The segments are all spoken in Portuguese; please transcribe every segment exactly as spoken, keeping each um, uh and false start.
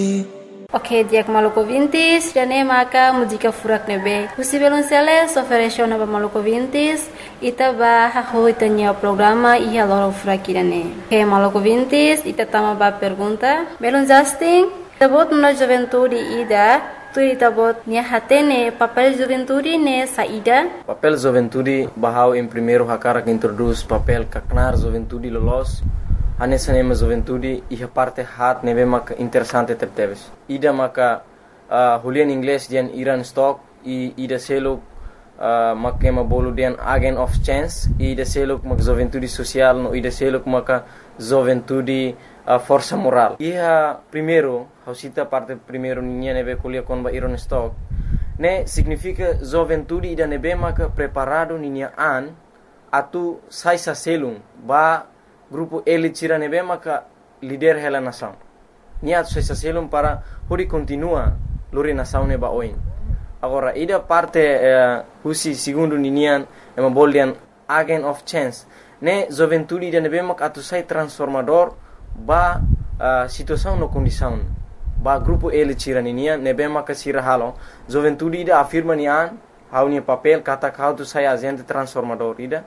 Ok, diak Maluku Vintis, dane maka mujika furak nebe. Husi belum sele, soferesho naba Maluku Vintis, ita ba haho itanya programa iya loro furak dane. Ok, Maluku Vintis, ita tama ba pergunta. Belum Justin, tabot na juventude ida, tu ita bot nia hatene papel juventude ne saída. Papel juventude bahau em primeiro hakara que introduz papel kaknar juventude lolos. Anessa nema juventude e a parte hat nebe mak interessante tepteves. Ida maka uh, Julian English dian Iran stock e ida seluk uh, mak ema bolu dian agent of chance e ida seluk mak juventude social no ida seluk maka juventude uh, força moral. Iha primeiro, hausita parte primeiro ninha nebe kulia kon ba Iran stock. Ne significa juventude ida nebe maka preparado ninha an atu sai sa selung ba grupo ele tira nebe maka líder hela nação. Niat sesa selum para hori continua lori nação neba oin. Agora ida parte uh, husi segundo ninian ema boldian agent of chance. Ne juventude ida nebe maka atu sai transformador ba uh, situação no condição. Ba grupo ele tira ninian nebe maka sira halo. Juventude ida afirma nian hau ni papel kata kau tu sai agente transformador ida.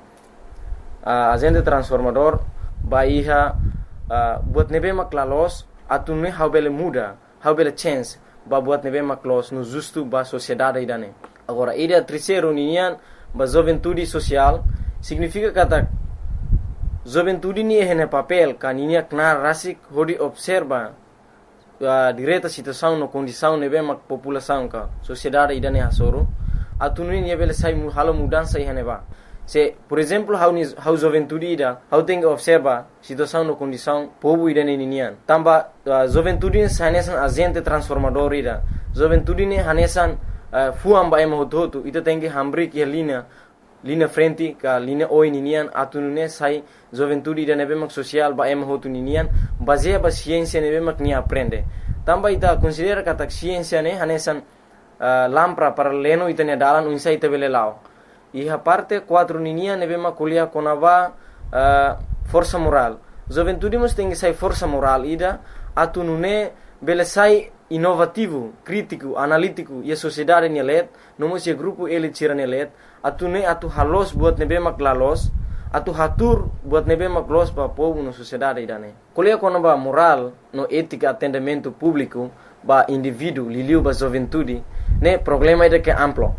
Uh, agente transformador ba iha uh, buat nebe maklalos atune how bele muda how bele chance ba buat nebe maklos no justo ba sociedade idane. Agora ida terceiro ninian ba juventude social significa kata juventude ni hene papel kaninia knar rasik hodi observa uh, direta situação no condição nebe mak população ka sociedade idane hasoro atune ni bele sai mu halo mudança ihane ba. Se, por exemplo, how ni how juventude ida, how tem observa situação no condição povo ida ninian. Tamba uh, juventude hanesan agente transformador ida. Juventude ne hanesan uh, fuam ba ema hototo ita tem que hambri que linha linha frente ka linha oi ninian atunune sai juventude ida nebe mak social ba ema hotu ninian baseia ba ciência nebe mak ni aprende. Tamba ita considera kata ciência ne hanesan uh, lampra para leno ita ne dalan unsa ita bele lao. E a parte quatro ninia neve maculia conava uh, força moral. Juventude mas tem que sai força moral ida atunune bele sai inovativo, crítico, analítico e a sociedade nelet, não mas e grupo ele tira nelet, atune atu halos buat nebe maklalos, atu hatur buat nebe maklos pa povo na sociedade idane. Colia conava moral no ética atendimento público ba indivíduo liliu ba juventude, ne problema ida que amplo.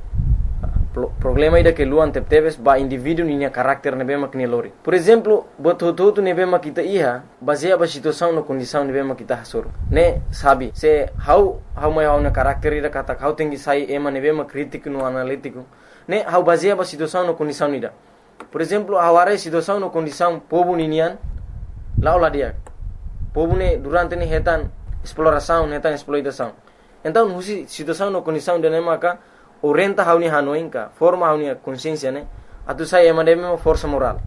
Problema ida que luan tepteves ba indivíduo ninya karakter nebe mak lori. Por exemplo, bot hotu nebe mak kita iha baseia ba situação no condição nebe mak kita hasor. Ne sabi se how how mai how na karakter ida kata how tengi sai ema nebe mak crítico no analítico. Ne how baseia ba situação no condição ida. Por exemplo, aware situação no condição povo ninian laula dia. Povo ne durante ne hetan exploração, hetan exploitação. Então, husi situação no condição de maka orienta hauni hanoinka forma hauni consciência ne atu sai ema deme força moral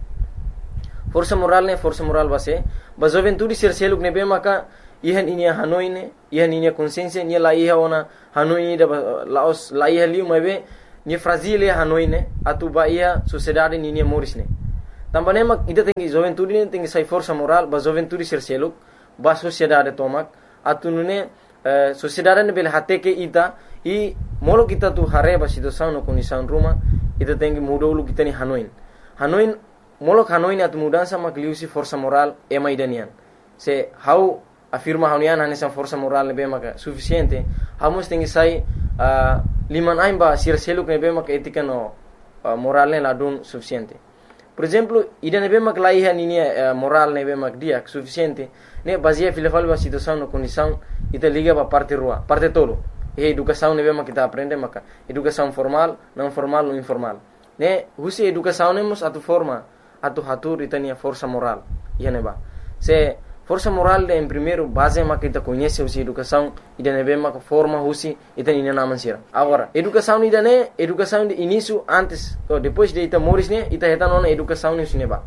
força moral ne força moral base ba juventude ser seluk ne be maka ihan inia hanoine ihan inia consciência ni la iha ona hanoi da laos la iha liu mebe ni fragile hanoine atu ba ia sociedade ni ni moris ne tambane mak ida tengi juventude ne tengi sai força moral ba juventude ser seluk ba sociedade tomak atu nune uh, sociedade ne bele hate ke ita e molo kita tu hareba situação no condição ruma ita tem que mudar o kita ni hanoin hanoin molo hanoin atu mudança makliusi força moral é mais danian se how afirma hanoian hanesa força moral ne bem maka suficiente hamos tem que sai uh, liman aimba sir seluk ne bem maka etika no uh, moral ne ladun suficiente. Por exemplo, ida ne bem maka laiha ni uh, moral ne bem mak dia suficiente ne baseia filafal ba situação no condição ita liga ba parte rua parte tolo. E educação ne bema kita aprende maka educação formal, não formal ou informal. Ne husi educação nemos atu forma atu hatur itania força moral. Ia neba. Se força moral de em primeiro base maka kita conhece husi educação ida ne bema forma husi itania naman sira. Agora, educação ida ne educação de início antes ou depois de ita moris ne ita heta nona educação ne neba.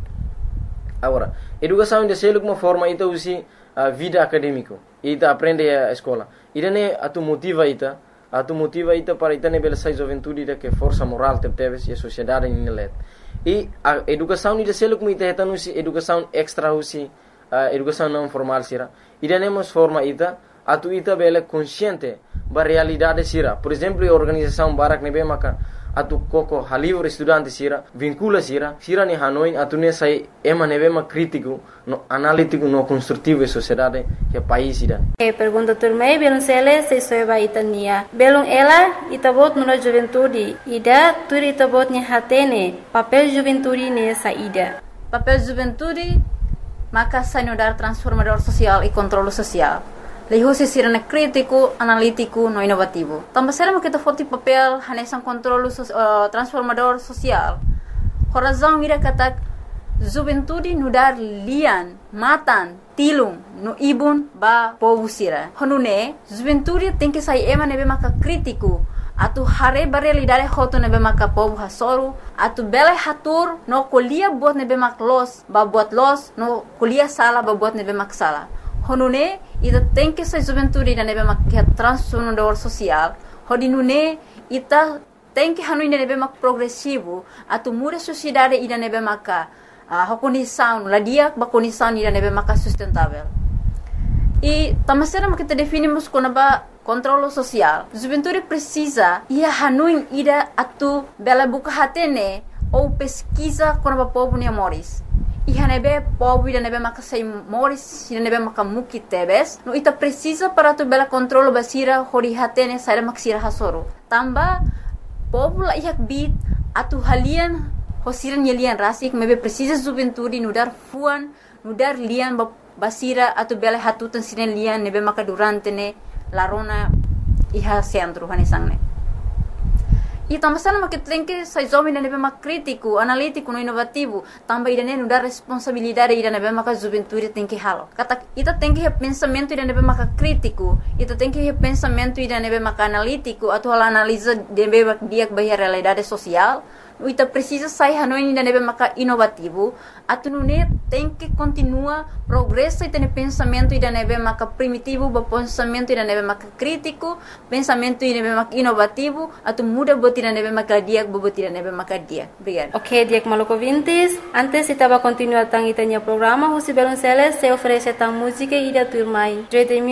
Agora, educação de seluk uma forma ita husi uh, vida acadêmico. Ita aprende a escola. Ida ne atu motiva ita, atu motiva ita para ita ne bela sai juventude ida que força moral tepteves e a sociedade ni let. E a educação ida selo como ita heta nusi educação extra usi uh, educação não formal sira. Ida ne mos forma ita atu ita bele consciente ba realidade sira. Por exemplo, a organização Barak nebe maka atu koko halivre estudante sira vincula sira sira ni Hanoi atu ne sai ema nebe ma crítico no analítico no construtivo e sociedade que país ida. E pergunta turmei belum sele se soeba itania belum ela itabot nuna juventude ida turi itabot ni hatene papel juventude ne saída. Papel juventude maka sanudar transformador social e controle social. Leho se sirene crítico, analítico, no inovativo. Também será que foto papel hanesan controle uh, transformador social. Horazão ira kata juventude nudar lian, matan, tilung, no ibun ba povo sira. Honune juventude tem que sair ema nebe maka crítico. Atu hare realidade hoto nebe maka povo hasoru. Atu bele hatur no kolia buat nebe mak los, ba buat los, no kolia sala ba buat nebe mak sala. Honune ita tem que ser juventude ida nebe mak transformador social. Hodinune ita tem que hanu ida nebe mak progressivo. Atu muda sociedade ida nebe maka uh, condição, la dia ba condição ida nebe maka sustentável. E tamasera mak kita definimos como ba controle social. Juventude precisa ia hanu ida atu bela buka hatene ou pesquisa como ba povo ni amores. E hanebe povo ida nebe maka sei moris ida nebe maka muki tebes no ita precisa para tu bela controle basira hori hatene saira maksira hasoro tamba povo la ihak bit atu halian hosiran yelian rasik mebe precisa juventude nudar fuan nudar lian basira atu bela hatutan sinen lian nebe maka durante ne larona iha centro hanesangne. E também sama que tem que sai jovem nebe mak crítico, analítico, no inovativo, também ida nebe dar responsabilidade ida nebe mak juventude tem que halo. Kata ita tem que pensamento ida nebe mak crítico, ita tem que pensamento ida nebe mak analítico, atau analisa nebe mak dia bahia realidade social. Ita precisa sair hanoi ida nebe mak inovativo, atu nune tem que continua progresso ita ne pensamento ida nebe mak primitivo, ba pensamento ida nebe mak crítico, pensamento ida nebe mak inovativo, atu muda buat ida nebe mak dia, buat ida nebe mak dia. Obrigada. Ok, Diak Maluco Vintes, antes estava continuar tang itanya programa, Husi Belonceles se oferece tang música ida turmai.